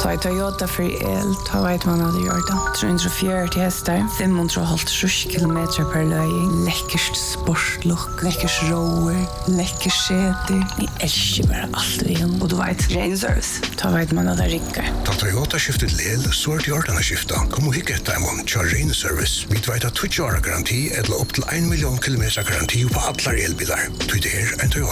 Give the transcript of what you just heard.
Ta Toyota för el, ta vet man hade gjort det. 340 hästar, 550 kilometer per löjning. Läckert sportlook, läckert rower, läckert säte. Vi älskar bara allt vi har. Och du vet, ren service. Ta vet man hade rickar. Ta Toyota skiftet lel, så det gjort den skifta. Kom och hicka ett demon, kör ren service. Vi vet att 20 år garanti eller upp till 1 miljon kilometer garanti på alla elbilar. Du det är en Toyota.